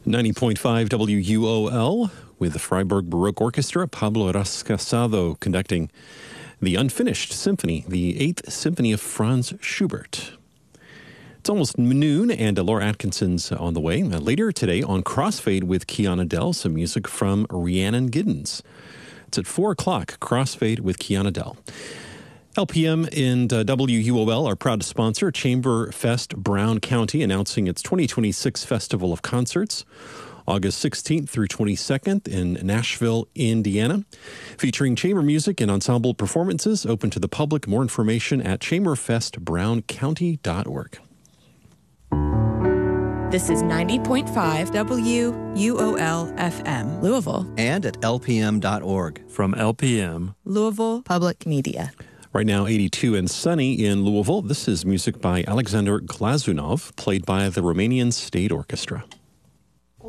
90.5 WUOL with the Freiburg Baroque Orchestra, Pablo Rascasado conducting the Unfinished Symphony, the 8th Symphony of Franz Schubert. It's almost noon, and Laura Atkinson's on the way. Later today on Crossfade with Kiana Dell, some music from Rhiannon Giddens. It's at 4 o'clock, Crossfade with Kiana Dell. LPM and WUOL are proud to sponsor Chamber Fest Brown County, announcing its 2026 Festival of Concerts, August 16th through 22nd in Nashville, Indiana, featuring chamber music and ensemble performances open to the public. More information at chamberfestbrowncounty.org. This is 90.5 WUOL FM, Louisville. And at lpm.org. From LPM, Louisville Public Media. Right now, 82 and sunny in Louisville. This is music by Alexander Glazunov, played by the Romanian State Orchestra.